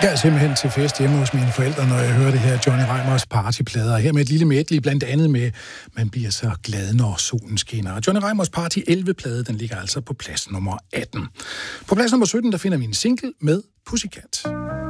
Jeg er simpelthen til fest hjemme hos mine forældre, når jeg hører det her Johnny Reimers partyplader. Her med et lille medley, blandt andet med Man bliver så glad, når solen skinner. Johnny Reimers Party 11-plade, den ligger altså på plads nummer 18. På plads nummer 17, der finder vi en single med Pussycat.